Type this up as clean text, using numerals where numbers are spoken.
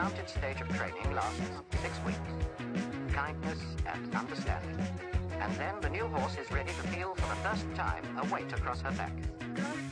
mounted stage of training lasts 6 weeks. Kindness and understanding. And then the new horse is ready to feel for the first time a weight across her back.